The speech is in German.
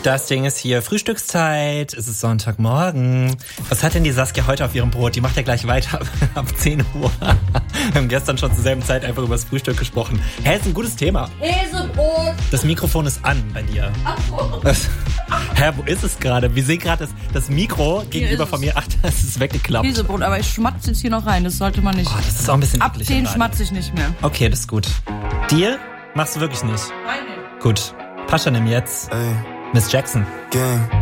Das Ding ist hier Frühstückszeit. Es ist Sonntagmorgen. Was hat denn die Saskia heute auf ihrem Brot? Die macht ja gleich weiter ab 10 Uhr. Wir haben gestern schon zur selben Zeit einfach über das Frühstück gesprochen. Hä, ist ein gutes Thema. Käsebrot. Das Mikrofon ist an bei dir. Hä, wo ist es gerade? Wir sehen gerade das Mikro gegenüber von mir. Ach, das ist weggeklappt. Käsebrot, aber ich schmatze jetzt hier noch rein. Das sollte man nicht. Oh, das ist auch ein bisschen Ab eklig 10 gerade. schmatze ich nicht mehr. Okay, das ist gut. Dir machst du wirklich nicht? Nein. Gut. Pascha, nimm jetzt Ey, Miss Jackson. Gang.